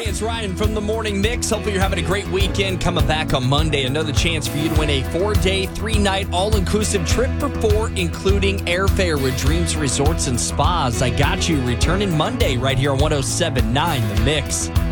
it's Ryan from the Morning Mix. Hopefully you're having a great weekend. Coming back on Monday, another chance for you to win a 4-day, 3-night, all-inclusive trip for 4, including airfare with Dreams Resorts and Spas. I got you returning Monday right here on 107.9 The Mix.